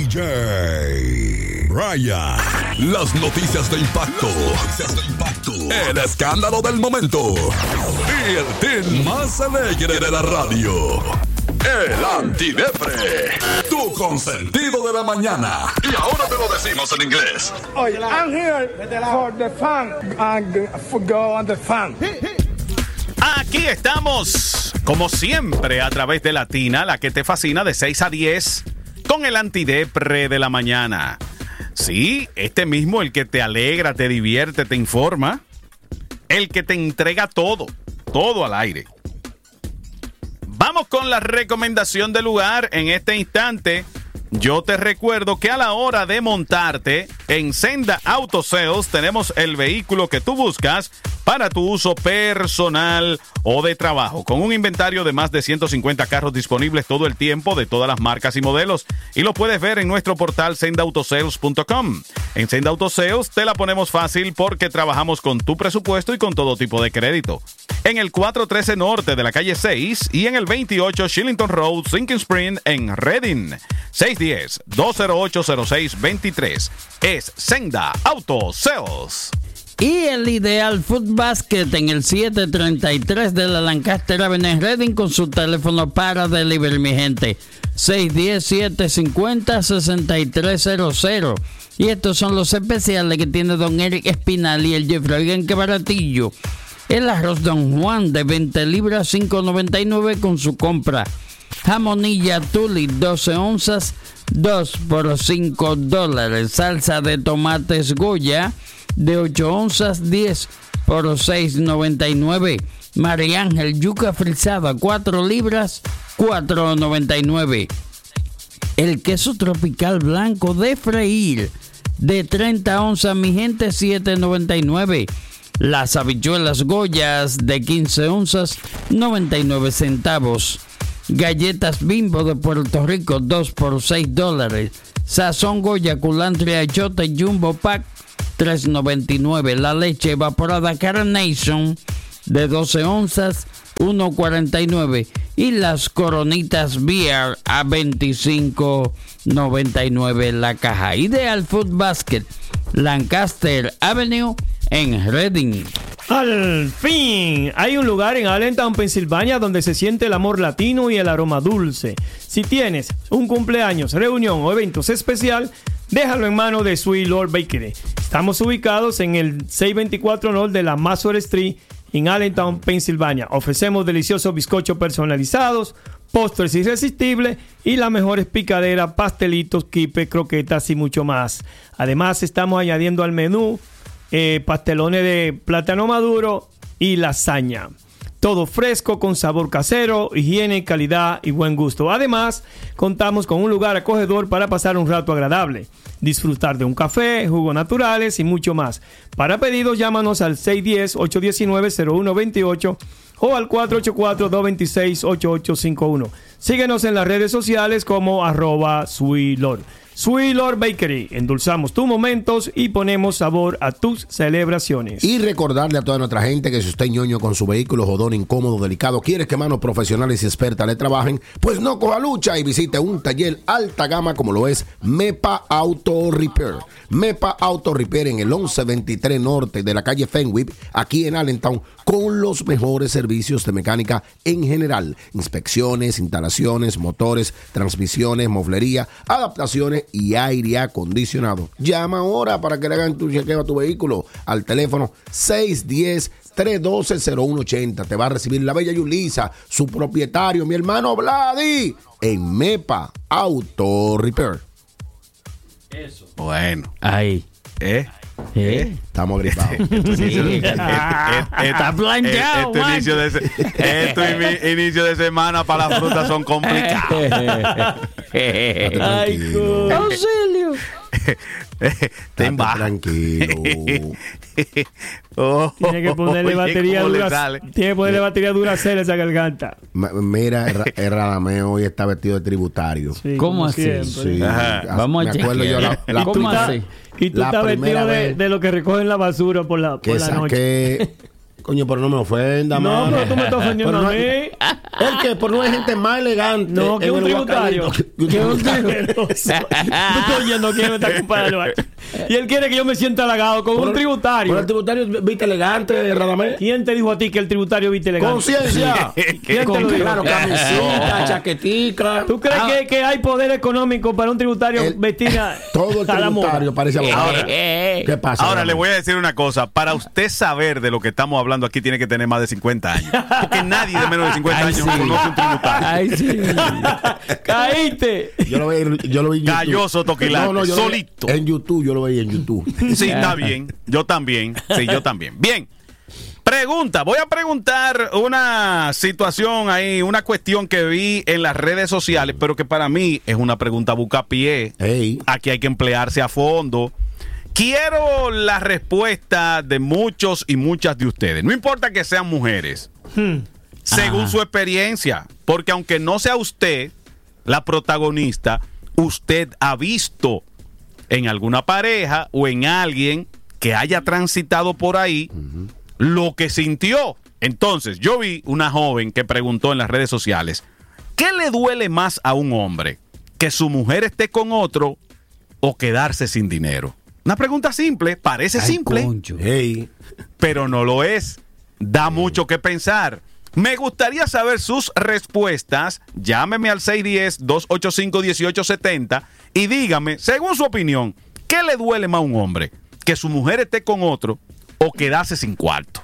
DJ Brian. Las noticias de impacto. El escándalo del momento. Y el team más alegre de la radio. El Antidepre. Tu consentido de la mañana. Y ahora te lo decimos en inglés. Oye, I'm here for the fun and for go on the fun. Aquí estamos, como siempre, a través de Latina, la que te fascina, de 6 a 10, con el Antidepre de la mañana. Sí, este mismo, el que te alegra, te divierte, te informa, el que te entrega todo al aire. Vamos con la recomendación del lugar. En este instante, yo te recuerdo que a la hora de montarte en Senda Auto Sales tenemos el vehículo que tú buscas para tu uso personal o de trabajo, con un inventario de más de 150 carros disponibles todo el tiempo, de todas las marcas y modelos, y lo puedes ver en nuestro portal sendautosales.com. En Senda Auto Sales te la ponemos fácil porque trabajamos con tu presupuesto y con todo tipo de crédito. En el 413 Norte de la calle 6 y en el 28 Shillington Road, Sinking Spring en Reading. 610-208-0623. Es Senda Auto Sales. Y el Ideal Food Basket en el 733 de la Lancaster Avenue en Reading con su teléfono para delivery, mi gente. 610-750-6300. Y estos son los especiales que tiene Don Eric Espinal y el Jeffrey. Oigan qué baratillo. El arroz Don Juan de 20 libras, $5.99 con su compra. Jamonilla Tuli, 12 onzas, 2 por $5. Salsa de tomates Goya de 8 onzas, 10 por $6.99. María Ángel yuca frisada, 4 libras, $4.99. El queso tropical blanco de freír de 30 onzas, mi gente, $7.99. Las habichuelas Goyas de 15 onzas, 99 centavos. Galletas Bimbo de Puerto Rico, 2 por $6. Sazón Goya, culantro y achote Jumbo Pack, $3.99. La leche evaporada Carnation de 12 onzas, $1.49. Y las coronitas Beer a $25.99 la caja. Ideal Food Basket, Lancaster Avenue en Reading. Al fin, hay un lugar en Allentown, Pensilvania, donde se siente el amor latino y el aroma dulce. Si tienes un cumpleaños, reunión o eventos especial, déjalo en manos de Sweet Lord Bakery. Estamos ubicados en el 624 North de la Mazur Street en Allentown, Pensilvania. Ofrecemos deliciosos bizcochos personalizados, postres irresistibles y las mejores picaderas, pastelitos, quipes, croquetas y mucho más. Además, estamos añadiendo al menú pastelones de plátano maduro y lasaña. Todo fresco, con sabor casero, higiene, calidad y buen gusto. Además, contamos con un lugar acogedor para pasar un rato agradable, disfrutar de un café, jugos naturales y mucho más. Para pedidos, llámanos al 610-819-0128 o al 484-226-8851. Síguenos en las redes sociales como @SweetLord. Sweet Lord Bakery, endulzamos tus momentos y ponemos sabor a tus celebraciones. Y recordarle a toda nuestra gente que si usted ñoño con su vehículo, jodón, incómodo, delicado, quiere que manos profesionales y expertas le trabajen, pues no coja lucha y visite un taller alta gama como lo es Mepa Auto Repair. Mepa Auto Repair en el 1123 Norte de la calle Fenwick, aquí en Allentown, con los mejores servicios de mecánica en general. Inspecciones, instalaciones, motores, transmisiones, moflería, adaptaciones y aire acondicionado. Llama ahora para que le hagan tu chequeo a tu vehículo al teléfono 610-312-0180. Te va a recibir la bella Yulisa, su propietario, mi hermano Vladi, en Mepa Auto Repair. Eso. Bueno. Ahí. Estamos agripados. Está planchado. Inicio de semana para las frutas son complicados. Ay, auxilio. Tranquilo. Tiene que ponerle batería dura. Tiene que ponerle batería dura a esa garganta. Mira, el Radameo hoy está vestido de tributario. Sí, ¿cómo así? Sí. Vamos a acuerdo yo ¿Cómo así? Y tú estás vestido de lo que recogen la basura por la noche. Coño, pero no me ofenda, No, mano. pero tú me estás ofendiendo Pero a no- mí. Es que por no hay gente más elegante. No, que en un el tributario. Huacalito. Que un tributario. Tú estás oyendo quién me está comparando. Y él quiere que yo me sienta halagado con un tributario. Pero el tributario viste elegante, Radamés. ¿Quién te dijo a ti que el tributario viste elegante? Conciencia. ¿Quién te lo dijo? Claro, camisita, chaquetica. ¿Tú crees que hay poder económico para un tributario vestir Todo el a la moda? tributario parece abogado. Ahora, ¿Qué pasa? Ahora le Radamés? voy a decir una cosa. Para usted saber de lo que estamos hablando aquí, tiene que tener más de 50 años. Porque nadie de menos de 50 años conoce un tributario. Ay, sí. ¡Caíste! Yo lo vi en YouTube. Calloso Toquilate, yo lo vi solito. En YouTube, yo lo veía en YouTube. Sí, está bien. Yo también. Sí, yo también. Bien. Pregunta. Voy a preguntar una situación ahí, una cuestión que vi en las redes sociales, pero que para mí es una pregunta bucapié. Ey. Aquí hay que emplearse a fondo. Quiero la respuesta de muchos y muchas de ustedes. No importa que sean mujeres. Según su experiencia. Porque aunque no sea usted la protagonista, usted ha visto en alguna pareja o en alguien que haya transitado por ahí lo que sintió. Entonces, yo vi una joven que preguntó en las redes sociales, ¿qué le duele más a un hombre? ¿Que su mujer esté con otro o quedarse sin dinero? Una pregunta simple, parece simple, Ey. pero no lo es. Da mucho que pensar. Me gustaría saber sus respuestas. Llámeme al 610-285-1870 y dígame, según su opinión, ¿qué le duele más a un hombre? ¿Que su mujer esté con otro o quedarse sin cuarto?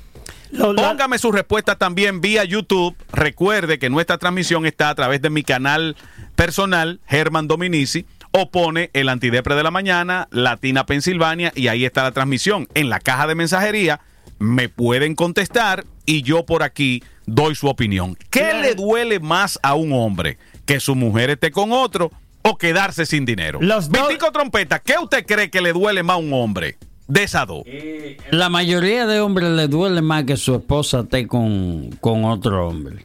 Póngame su respuesta también vía YouTube. Recuerde que nuestra transmisión está a través de mi canal personal, Germán Dominici, o pone el Antidepre de la Mañana, Latina Pensilvania, y ahí está la transmisión. En la caja de mensajería me pueden contestar y yo por aquí doy su opinión. ¿Qué le duele más a un hombre? ¿Que su mujer esté con otro o quedarse sin dinero? Los dos- Vitico Trompeta, ¿qué usted cree que le duele más a un hombre? De esas dos. La mayoría de hombres le duele más que su esposa esté con otro hombre.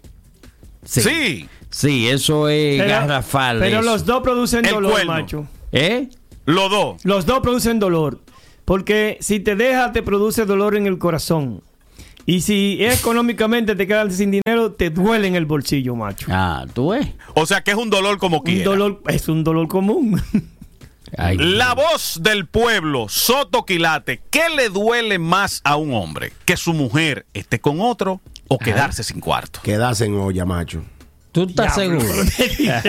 Sí. Sí, eso es garrafal. Pero eso. los dos producen El dolor, cuerno. macho. ¿Eh? Los dos. Los dos producen dolor. Porque si te deja, te produce dolor en el corazón. Y si económicamente te quedas sin dinero, te duele en el bolsillo, macho. Ah, tú ves. O sea que es un dolor como Un quiera. dolor, es un dolor común. Ay, La voz del pueblo, Soto Quilate, ¿qué le duele más a un hombre? ¿Que su mujer esté con otro o quedarse sin cuarto? Quedarse en olla, macho. ¿tú estás seguro? Llévate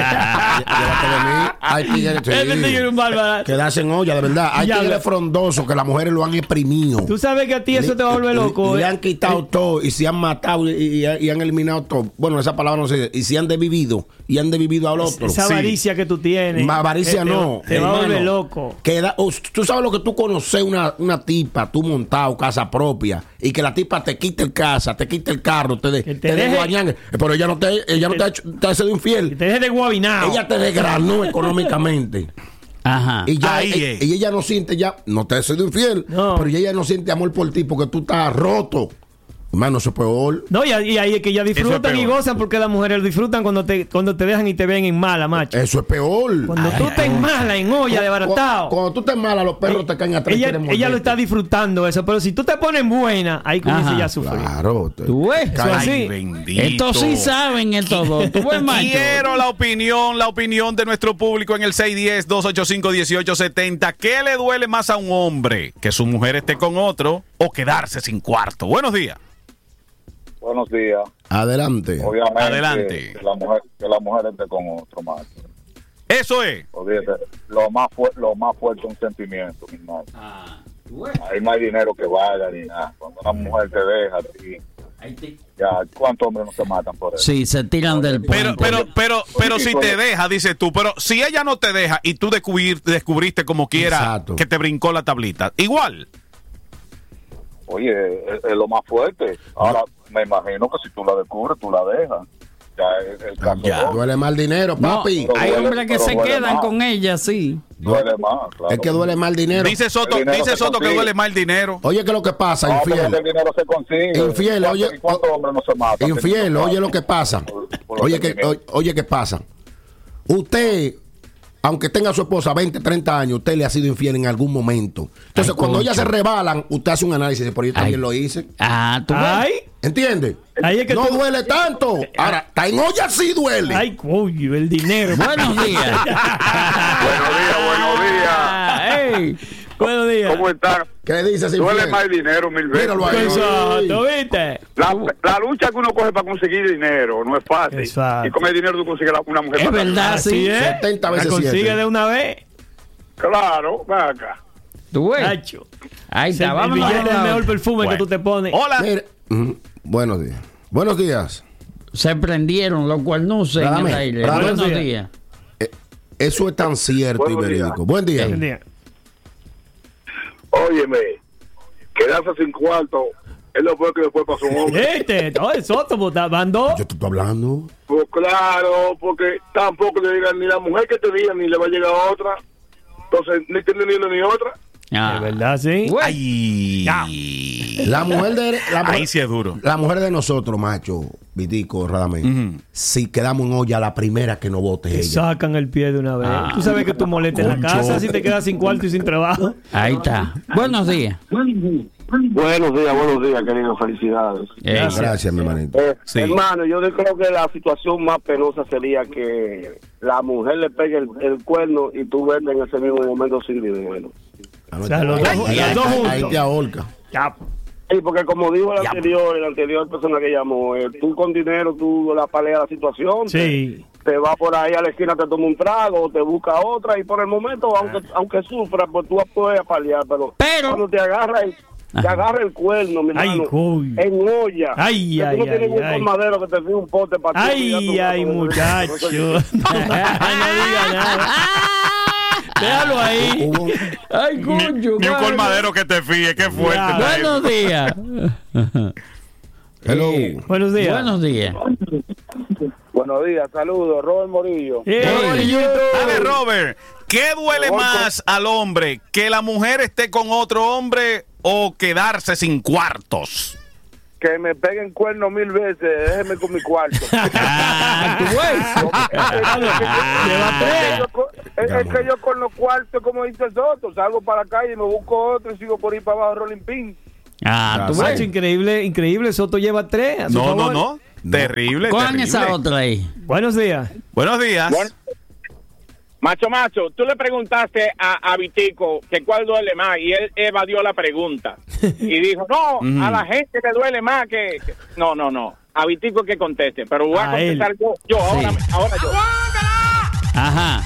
de mí. Hay tigres, sí. Este tigre es un bárbaro. Quedarse en olla, de verdad. Hay Ya, tigres ya. frondosos que las mujeres lo han exprimido. Tú sabes que a ti eso te va a volver loco. Le han quitado todo y se han matado y han eliminado todo. Bueno, esa palabra no sé. Y se han desvivido y han desvivido al otro. Esa Sí. avaricia que tú tienes. Avaricia no. Te va a volver hermano. loco. Tú sabes lo que tú conoces una tipa, tú montado, casa propia, y que la tipa te quite el casa, te quite el carro, te te deje deje- guañangue. Pero ella no te ha sido Que infiel. te dejes de guabinado. Ella te desgranó económicamente. Ajá. Y ya Ahí es. y ella no siente ya, no te ha sido infiel, No. pero ella no siente amor por ti porque tú estás roto. Hermano, eso es peor. No, y ahí es que ellas disfrutan Eso es y peor. gozan porque las mujeres disfrutan cuando te dejan y te ven en mala, macho. Eso es peor. Cuando tú estés en mala, en olla, desbaratado. Cuando tú estés mala, los perros te caen atrás. y Ella, quieren ella lo morderte. está disfrutando eso, pero si tú te pones buena, ahí comienza Ajá, ya a sufrir. Claro. ¿Tú ves? Eso es así. Ay, bendito. Estos sí saben estos dos. ¿Tú ves, macho? Quiero la opinión de nuestro público en el 610-285-1870. ¿Qué le duele más a un hombre? ¿Que su mujer esté con otro o quedarse sin cuarto? Buenos días. Buenos días. Adelante. Obviamente Adelante. que la mujer esté con otro macho. Eso es. Olvídate, lo más fuerte es un sentimiento, mi hermano. Ahí no hay dinero que valga ni nada. Cuando una mujer te deja, ya, ¿cuántos hombres no se matan por eso? Sí, se tiran del puente. Pero si te deja, dices tú, pero si ella no te deja y tú descubriste como quiera Exacto. que te brincó la tablita, igual. Oye, es lo más fuerte. Ahora, me imagino que si tú la descubres, tú la dejas. Ya el caso Ya. Duele más el dinero, No, papi. hay duele- hombres que pero se duele quedan más. con ella, sí. duele más, claro. Es que duele más el dinero. Dice Soto, El dinero se que consigue. duele más el dinero. Oye, ¿qué es lo que pasa, No, pero infiel? el dinero se consigue. Infiel, ¿Y oye, cuántos hombres no se matan? Infiel, oye lo que pasa. Por los Oye, sentimientos. oye, ¿qué pasa? Usted aunque tenga su esposa 20, 30 años, usted le ha sido infiel en algún momento. Entonces, cuando ellas se rebalan, usted hace un análisis de por ahí también lo hice. ¿Tú ves? ¿Entiendes? Ahí es que no duele tanto. Ahora, está en olla sí duele. Ay, coño, el dinero. Buenos días. Buenos días. Hey, buenos días. ¿Cómo están? ¿Qué dices? Duele más el dinero 1000 veces. Míralo ahí. Exacto, ¿viste? La lucha que uno coge para conseguir dinero no es fácil. Exacto. Y con el dinero tú consigues una mujer. Es para verdad, Así sí. es. 70 veces La consigue 7. de una vez. Claro, ven acá. ¿Tú ves? Nacho. Ahí está, El vamos billete es el a mejor perfume que tú te pones. Hola. Mira, buenos días. Buenos días. Se prendieron los cuernos en el Dame, aire. dame. Buenos días. Eso es tan cierto y Buenos días. verídico. Buen día. Buen día. Óyeme, quedarse sin cuarto es lo peor que le puede pasar a un hombre. Todo eso, mandó. Yo te estoy hablando. Pues claro, porque tampoco le digan ni la mujer que te diga ni le va a llegar a otra. Entonces, ni tiene ni una ni otra. De verdad, sí. Ay. La mujer de Ahí sí es duro. La mujer de nosotros, macho, Vitico, Radamés, si quedamos en olla, la primera que nos vote es Te ella. sacan el pie de una vez. Tú sabes que tú molestas en la Concho. casa si te quedas sin cuarto y sin trabajo. Ahí está. Buenos días. Buenos días, queridos. Felicidades. Gracias, mi hermanito. Sí. Hermano, yo creo que la situación más penosa sería que la mujer le pegue el cuerno y tú vendes en ese mismo momento sin dinero. O sea, los dos juntos. Ahí te ahorca. Ya. Sí, porque como dijo el anterior persona que llamó, tú con dinero, tú la paleas la situación. Sí. Te va por ahí a la esquina, te toma un trago, te busca otra y por el momento, aunque sufra, pues tú puedes paliar, pero cuando te agarra el cuerno, mi Ay, hermano, coño. en olla, Ay, que ay, tú no tienes ay, un ay. colmadero que te fije un pote para ti. Ay, muchacho. No diga nada. Déjalo ahí. Ay, coño. Ni un colmadero que te fíe, qué fuerte. Ya. está eso. Buenos días. Hello. Buenos días. Buenos días. Buenos días, saludos, Robert Morillo. Dale, Robert. ¿Qué duele más al hombre? ¿Que la mujer esté con otro hombre o quedarse sin cuartos? Que me peguen cuernos 1000 veces, déjeme con mi cuarto. Es que yo con los cuartos, como dice Soto, salgo para la calle y me busco otro y sigo por ahí para abajo rolling pin. Tú macho, increíble. Soto lleva 3. a su favor. No. Terrible. Cojan terrible. esa otra ahí. Buenos días. Buenos días. Macho, tú le preguntaste a Vitico que cuál duele más y él evadió la pregunta y dijo, no, a la gente le duele más que... No, a Vitico que conteste, pero voy a contestar yo ahora yo. Ajá.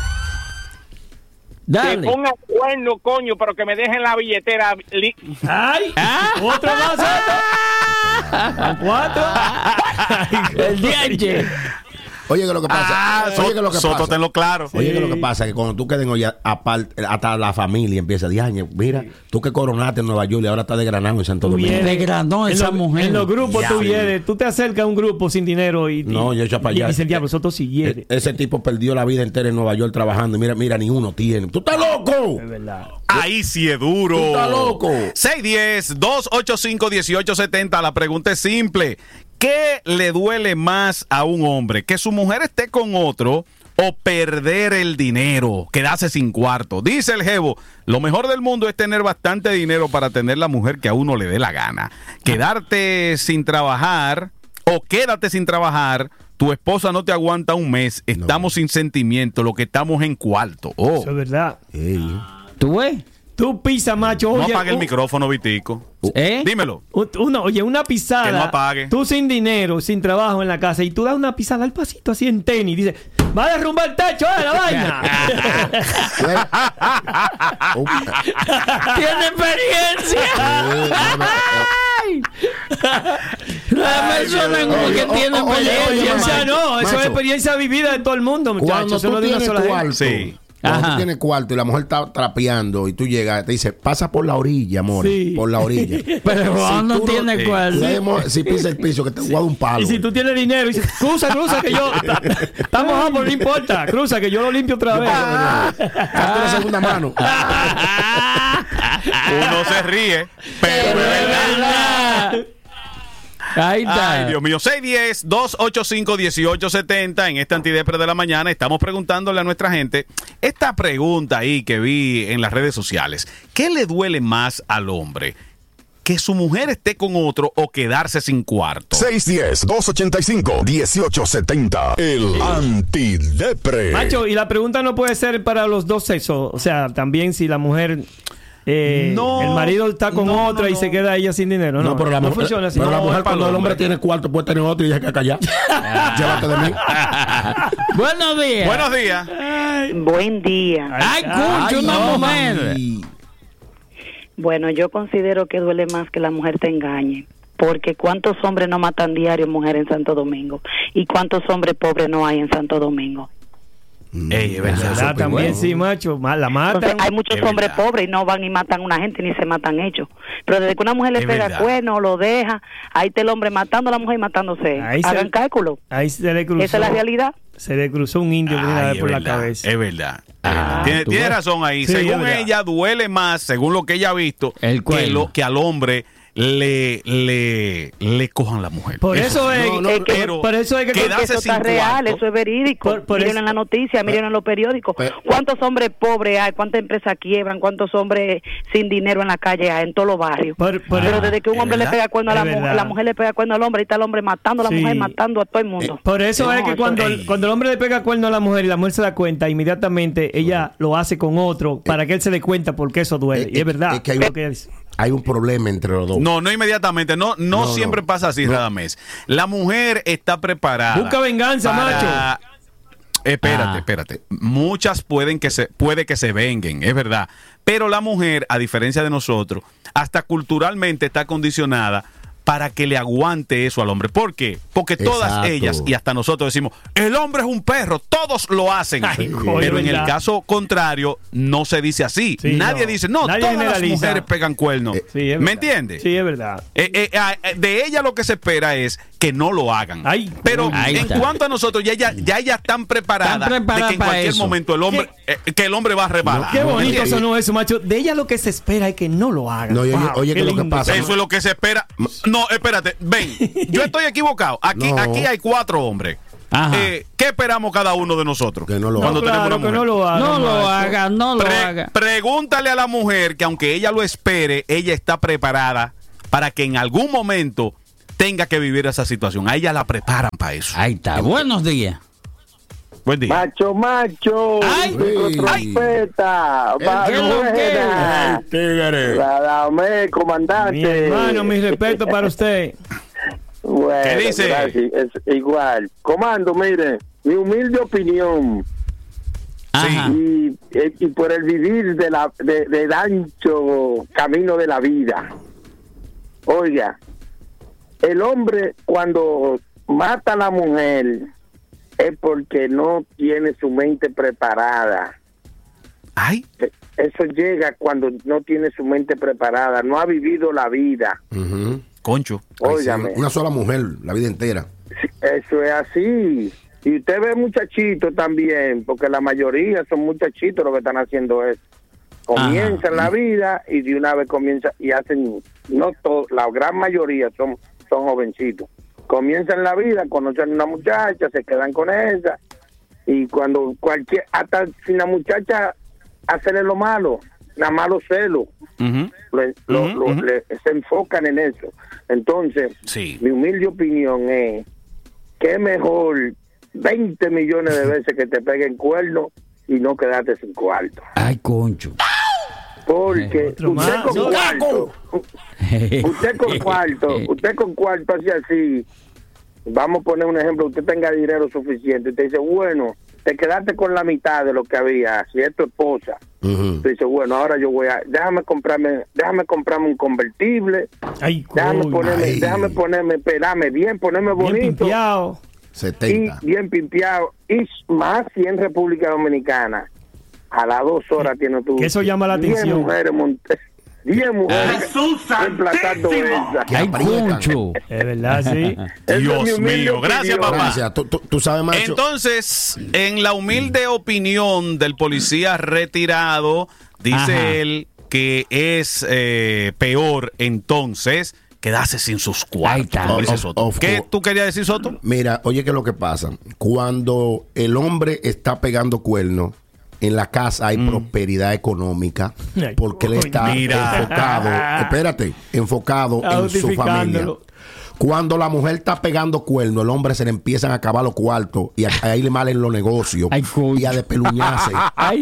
Que Dale. ponga cuerno, coño, pero que me dejen la billetera. ¡Ay! ¡Otro más, Soto! ¡4! El DH. Oye, que lo que pasa. Soto, tenlo claro. Oye, que lo que pasa es que cuando tú quedes en olla, aparte, hasta la familia empieza a decir, mira, tú que coronaste en Nueva York y ahora estás de Granado en Santo Domingo. De granó esa mujer. En los grupos Ya, tú sí. vienes, tú te acercas a un grupo sin dinero y No, yo echo para allá. y dicen, diablo, Soto si hiere. Ese tipo perdió la vida entera en Nueva York trabajando. Y mira, ni uno tiene. ¡Tú estás loco! Es verdad. Ahí sí es duro. Tú estás loco. 610-285-1870. La pregunta es simple. ¿Qué le duele más a un hombre? ¿Que su mujer esté con otro o perder el dinero? Quedarse sin cuarto. Dice el jevo, lo mejor del mundo es tener bastante dinero para tener la mujer que a uno le dé la gana. Quedarte sin trabajar o quédate sin trabajar. Tu esposa no te aguanta un mes. Estamos sin sentimiento. Lo que estamos en cuarto. Eso es verdad. ¿Tú ves? Tú pisas, macho. No Oye, apague el micrófono, Vitico. Dímelo. Una pisada. Que no apague. Tú sin dinero, sin trabajo en la casa y tú das una pisada al pasito así en tenis. Dices, va a derrumbar el techo de la vaina. ¡Tiene experiencia! La persona que tiene Experiencia experiencia. no, eso es macho. experiencia vivida de todo el mundo, muchachos. Cuando Eso tú no de una tienes sola gente. cuarto, Sí. cuando Ajá. tú tienes cuarto y la mujer está trapeando y tú llegas, te dice, pasa por la orilla, amor, Sí. por la orilla. Pero cuando tú no- tiene cuarto. Si pisa el piso, que te guarda un palo. Y si tú tienes dinero y dices, cruza, que yo. Estamos mojado, no importa. Cruza, que yo lo limpio otra vez. Hazte la segunda mano. Uno se ríe, pero es verdad. Ahí está. Ay, Dios mío. 610-285-1870 en este Antidepre de la mañana. Estamos preguntándole a nuestra gente esta pregunta ahí que vi en las redes sociales. ¿Qué le duele más al hombre? ¿Que su mujer esté con otro o quedarse sin cuarto? 610-285-1870. El Antidepre. Macho, y la pregunta no puede ser para los dos sexos. O sea, también si la mujer... el marido está con otra y se queda ella sin dinero. No, pero la mujer, funciona así. Pero la mujer cuando el hombre tiene cuarto puede tener otro y deja que callar. Llévate de mí. Buenos días. Buenos días. Buen día. Ay, Concho, una mujer. Bueno, yo considero que duele más que la mujer te engañe. Porque ¿cuántos hombres no matan diario mujeres en Santo Domingo? ¿Y cuántos hombres pobres no hay en Santo Domingo? Ey, es verdad. También sí, macho. La matan. Entonces, hay muchos hombres pobres y no van y matan a una gente ni se matan ellos. Pero desde que una mujer le pega cuerno o lo deja, ahí está el hombre matando a la mujer y matándose. Hagan cálculo. Ahí se le cruzó. Esa es la realidad. Se le cruzó un indio por la cabeza. Es verdad. Tiene razón ahí. Sí, según ella, duele más, según lo que ella ha visto, que al hombre le cojan la mujer. Por eso es que quedarse eso está sin real, cuarto. eso es verídico. Miren en la noticia, miren en los periódicos. ¿Cuántos hombres pobres hay? ¿Cuántas empresas quiebran? ¿Cuántos hombres sin dinero en la calle hay? En todos los barrios. Pero desde que un hombre le pega cuerno a la mujer le pega cuerno al hombre, ahí está el hombre matando a la mujer, matando a todo el mundo. Por eso es que cuando el hombre le pega cuerno a la mujer y la mujer se da cuenta, inmediatamente ella lo hace con otro para que él se dé cuenta porque eso duele. Y es verdad. Es que hay un problema entre los dos. No inmediatamente. No siempre pasa así, Radamés. La mujer está preparada. Busca venganza, macho. Espérate. Muchas puede que se venguen, es verdad. Pero la mujer, a diferencia de nosotros, hasta culturalmente está condicionada para que le aguante eso al hombre. ¿Por qué? Porque todas ellas y hasta nosotros decimos, el hombre es un perro, todos lo hacen. Pero en el caso contrario, no se dice así. Nadie dice, todas las mujeres pegan cuernos. ¿Me entiendes? Sí, es verdad. De ella lo que se espera es que no lo hagan. Pero en cuanto a nosotros, ya ellas están preparadas de que en cualquier momento el hombre va a rebalar. Qué bonito sonó eso, macho. De ella lo que se espera es que no lo hagan. No, oye, ¿qué es lo que pasa? Eso es lo que se espera. No, espérate, ven, yo estoy equivocado. Aquí hay 4 hombres. ¿Qué esperamos cada uno de nosotros? Que no lo hagan. No lo hagan. No lo haga. Pregúntale a la mujer que aunque ella lo espere, ella está preparada para que en algún momento tenga que vivir esa situación. A ella la preparan para eso. Ahí está. Buenos días. Buen día. Macho. Ay. Trompeta. Dame, comandante. Mi hermano, mi respeto para usted. Bueno, ¿qué dice? Gracias. Es igual. Comando, mire, mi humilde opinión. Y por el vivir del ancho camino de la vida. Oiga, el hombre cuando mata a la mujer es porque no tiene su mente preparada. Eso llega cuando no tiene su mente preparada, no ha vivido la vida. Concho. Óigame. Una sola mujer, la vida entera. Eso es así. Y usted ve muchachitos también, porque la mayoría son muchachitos los que están haciendo eso. Comienzan la vida y de una vez comienzan y hacen, no todo, la gran mayoría son jovencitos. Comienzan la vida, conocen a una muchacha, se quedan con ella y cuando hasta si la muchacha hacerle lo malo, nada malo celo, se enfocan en eso. Entonces, mi humilde opinión es que es mejor 20 millones de veces que te peguen cuernos y no quedarte sin cuarto. Ay, concho. Porque usted con cuarto así, vamos a poner un ejemplo, usted tenga dinero suficiente y te dice, bueno, te quedaste con la mitad de lo que había, si es tu esposa. Te dice, bueno, ahora yo déjame comprarme un convertible, déjame ponerme, pelarme bien, ponerme bonito. Bien pimpeado. 70. Y bien pimpeado. Y más si en República Dominicana, a las 2 horas tiene tu... Que eso llama la atención. 10 mujeres emplazando esa. Ay, concho. Es verdad, sí. Dios mío. Gracias, papá. Gracias. Tú sabes, macho. Entonces, en la humilde opinión del policía retirado, dice él que es peor entonces quedarse sin sus cuartos. ¿Qué tú querías decir, Soto? Mira, oye, ¿qué es lo que pasa? Cuando el hombre está pegando cuernos, en la casa hay prosperidad económica porque él está enfocado en su familia. Cuando la mujer está pegando cuernos, el hombre se le empiezan a acabar los cuartos y a irle mal en los negocios y a despeluñarse.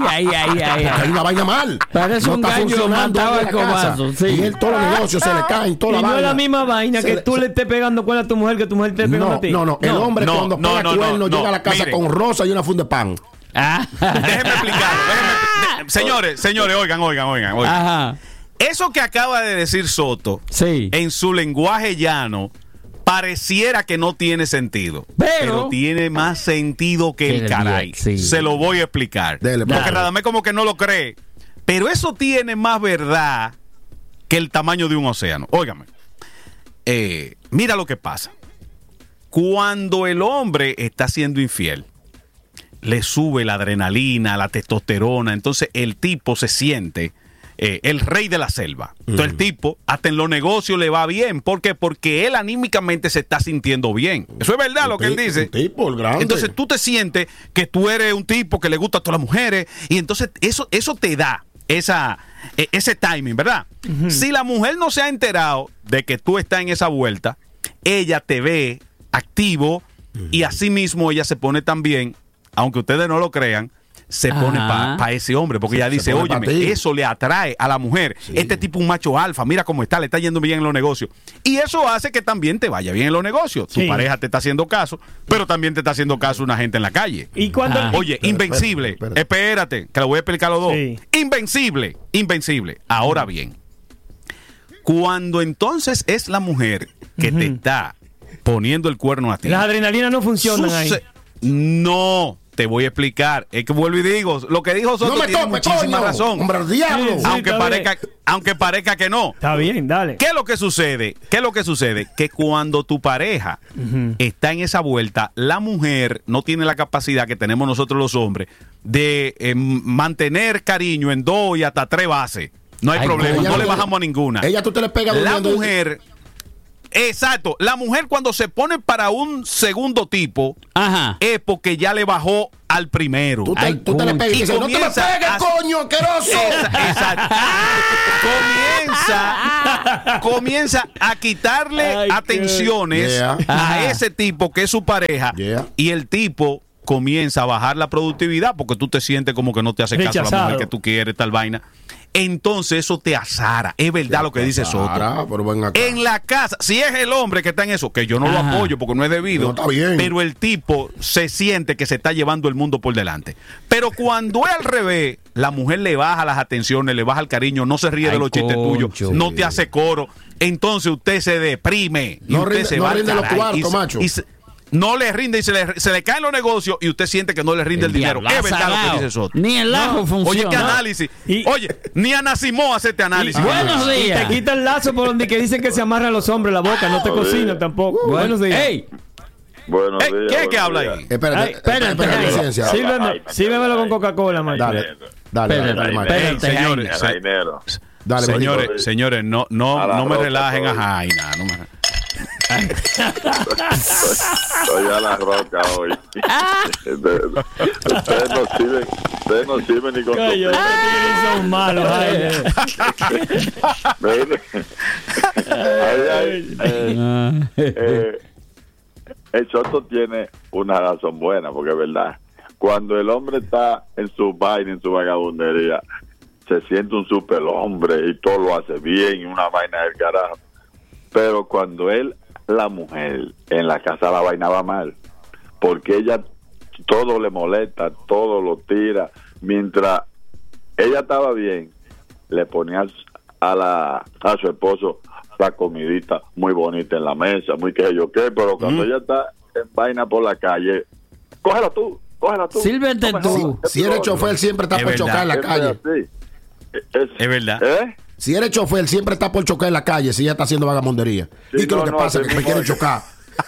Hay una vaina mal. Parece un gallo matado al cobazo. Sí. Y él, todos los negocios se le caen, toda la vaina. Y no es la misma vaina que tú le estés pegando cuernos a tu mujer que tu mujer te esté pegando a ti. No. El hombre cuando pega cuernos llega a la casa con rosa y una funda de pan. Déjenme explicarlo. Señores, oigan. Ajá. Eso que acaba de decir Soto, en su lenguaje llano, pareciera que no tiene sentido, pero tiene más sentido que el caray. Se lo voy a explicar. Porque Radamés como que no lo cree, pero eso tiene más verdad que el tamaño de un océano. Óigame, mira lo que pasa. Cuando el hombre está siendo infiel, le sube la adrenalina, la testosterona, entonces el tipo se siente el rey de la selva. Entonces el tipo, hasta en los negocios le va bien. ¿Por qué? Porque él anímicamente se está sintiendo bien. Eso es verdad lo que él dice. Tipo, el grande. Entonces tú te sientes que tú eres un tipo que le gusta a todas las mujeres y entonces eso te da ese timing, ¿verdad? Si la mujer no se ha enterado de que tú estás en esa vuelta, ella te ve activo y así mismo ella se pone también, aunque ustedes no lo crean, se pone para ese hombre, porque ella dice, óyeme, eso le atrae a la mujer. Este tipo es un macho alfa, mira cómo está, le está yendo bien en los negocios. Y eso hace que también te vaya bien en los negocios. Tu pareja te está haciendo caso, pero también te está haciendo caso una gente en la calle. ¿Y cuando Oye, invencible. Espérate, que lo voy a explicar los dos. Invencible. Ahora bien, cuando entonces es la mujer que te está poniendo el cuerno a ti, las adrenalinas no funcionan ahí. No. Te voy a explicar. Es que vuelvo y digo, lo que dijo Soto tiene muchísima razón. Hombre, diablo. Aunque parezca que no. Está bien, dale. ¿Qué es lo que sucede? Que cuando tu pareja está en esa vuelta, la mujer no tiene la capacidad que tenemos nosotros los hombres de mantener cariño en 2 y hasta 3 bases. No hay problema, no le bajamos a ninguna. Ella tú te le pegas. La mujer... Exacto, la mujer cuando se pone para un segundo tipo es porque ya le bajó al primero. Tú te le pegas y dices, no te me pegues, coño, asqueroso. Exacto. Comienza a quitarle atenciones a ese tipo que es su pareja y el tipo comienza a bajar la productividad porque tú te sientes como que no te hace caso a la mujer que tú quieres, tal vaina. Entonces eso te azara. Es verdad lo que dice Soto. En la casa, si es el hombre que está en eso, que yo no lo apoyo porque no es debido, pero el tipo se siente que se está llevando el mundo por delante. Pero cuando es al revés, la mujer le baja las atenciones, le baja el cariño, no se ríe de los chistes tuyos, no te hace coro. Entonces usted se deprime. No rinde los cuartos, macho. No le rinde y se le caen los negocios y usted siente que no le rinde el dinero. Es verdad lo que dice Soto. Ni el ajo funciona. Oye, qué análisis. Oye, ni Ana Simó hace este análisis. Buenos días. Y te quita el lazo por donde que dicen que se amarran los hombres la boca, no te cocinan tampoco. Buenos días. Buenos días. ¿Quién es que habla ahí? Espérate, licencia. Sírvemelo con Coca-Cola, man. Dale, señores, no me relajen a Jaina, no me... Estoy a la roca hoy. Ustedes no sirven ni con son malos. El Soto tiene una razón buena, porque es verdad. Cuando el hombre está en su vaina, en su vagabundería, se siente un superhombre y todo lo hace bien y una vaina del carajo. Pero cuando la mujer en la casa la vaina va mal, porque ella todo le molesta, todo lo tira. Mientras ella estaba bien, le ponía a su esposo la comidita muy bonita en la mesa, muy que yo qué, pero cuando ella está en vaina por la calle, cógela tú. Sírvete tú. Si eres chofer, siempre está por chocar en la calle. Es verdad. Si eres chofer, siempre está por chocar en la calle si ella está haciendo vagabundería. ¿Y qué es lo que pasa? Que me quieren chocar.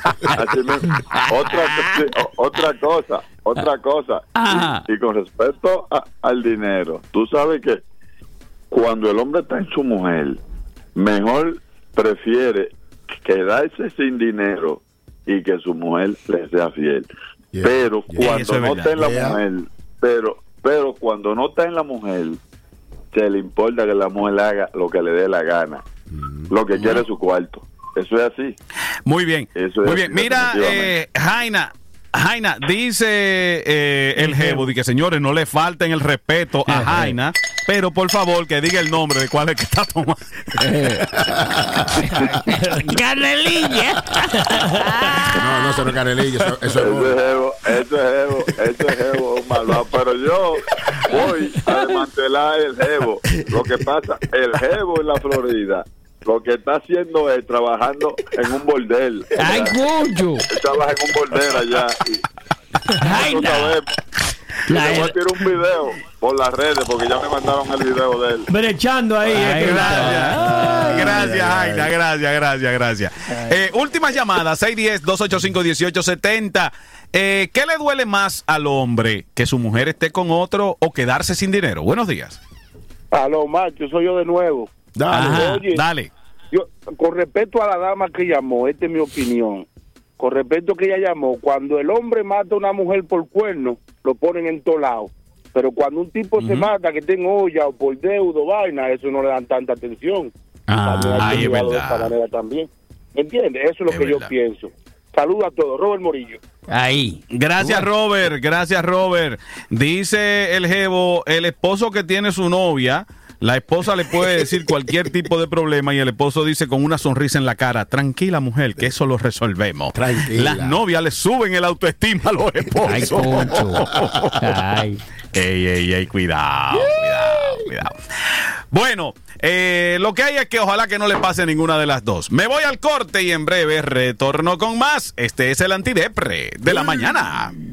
Otra cosa. Y con respecto al dinero, tú sabes que cuando el hombre está en su mujer, mejor prefiere quedarse sin dinero y que su mujer le sea fiel. Pero cuando no está en la mujer, pero cuando no está en la mujer, se le importa que la mujer haga lo que le dé la gana, lo que quiere su cuarto. Eso es así. Muy bien. Muy bien. Mira, Jaina, dice el Jevo, que señores, no le falten el respeto a Jaina, pero por favor que diga el nombre de cuál es que está tomando. Canelilla. No, eso no es canelilla, eso es Jevo, un malvado. Pero yo voy a desmantelar el Jevo. Lo que pasa, el Jevo en la Florida, lo que está haciendo es trabajando en un bordel. ¡Ay, coño! Él trabaja en un bordel allá. ¡Ay, no! Le voy a tirar un video por las redes porque ya me mandaron el video de él. Brechando ahí. Gracias, Jaina. Gracias. Últimas llamadas, 610-285-1870. ¿Qué le duele más al hombre? ¿Que su mujer esté con otro o quedarse sin dinero? Buenos días. Aló, macho, soy yo de nuevo. Dale. Oye, dale. Yo, con respecto a la dama que llamó, esta es mi opinión. Con respecto a que ella llamó, cuando el hombre mata a una mujer por cuerno, lo ponen en todos lados. Pero cuando un tipo se mata, que esté en olla o por deudo, vaina, eso no le dan tanta atención. Es verdad. De esta manera también. ¿Entiendes? Eso es lo que yo pienso. Saludos a todos. Robert Morillo. Ahí. Gracias, Robert. Dice el Jevo, el esposo que tiene su novia, la esposa le puede decir cualquier tipo de problema y el esposo dice con una sonrisa en la cara, tranquila mujer, que eso lo resolvemos. Tranquila. Las novias le suben el autoestima a los esposos. Ay, concho. Ay. Ey, cuidado. Bueno, lo que hay es que ojalá que no le pase ninguna de las dos. Me voy al corte y en breve retorno con más. Este es el Antidepre de la mañana.